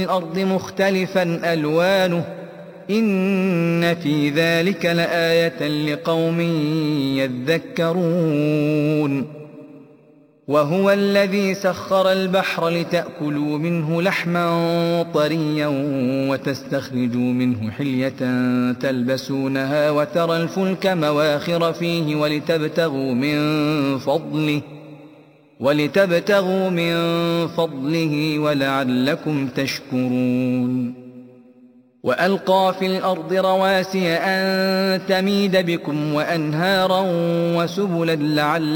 الأرض مختلفا ألوانه إن في ذلك لآية لقوم يذكرون. وهو الذي سخر البحر لتأكلوا منه لحما طريا وتستخرجوا منه حلية تلبسونها وترى الفلك مواخر فيه ولتبتغوا من فضله ولعلكم تشكرون. وألقى في الأرض رواسي أن تميد بكم وأنهارا وسبلا لعلكم